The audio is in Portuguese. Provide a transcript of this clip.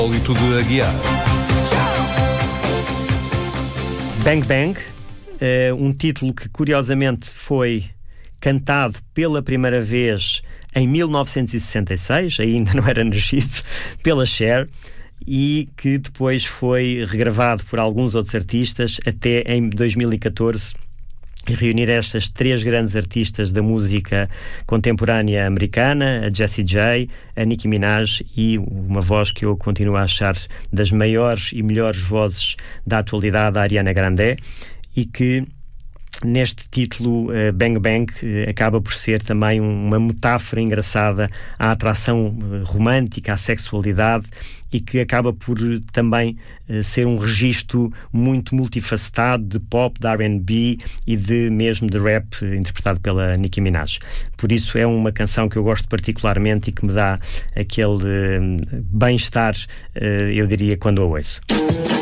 E tudo a guiar. Bang Bang, um título que curiosamente foi cantado pela primeira vez em 1966, ainda não era nascido, pela Cher, e que depois foi regravado por alguns outros artistas até em 2014, e reunir estas três grandes artistas da música contemporânea americana, a Jessie J, a Nicki Minaj e uma voz que eu continuo a achar das maiores e melhores vozes da atualidade, a Ariana Grande, e que neste título Bang Bang acaba por ser também uma metáfora engraçada à atração romântica, à sexualidade, e que acaba por também ser um registro muito multifacetado de pop, de R&B e mesmo de rap, interpretado pela Nicki Minaj. Por isso é uma canção que eu gosto particularmente e que me dá aquele bem-estar, eu diria, quando a ouço.